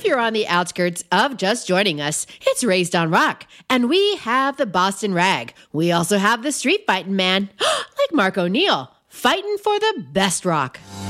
if you're on the outskirts of just joining us, it's Raised on Rock, and we have the Boston Rag. We also have the street fighting man, like Mark O'Neill, fighting for the best rock.